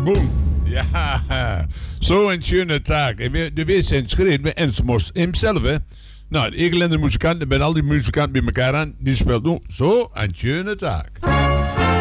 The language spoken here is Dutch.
Boom. Ja, zo een schöne taak. De weet zijn geschreven en ze moest hemzelf, hè. Nou, de Egelende muzikanten, bij al die muzikanten bij elkaar aan, die speelt nu zo een schöne taak.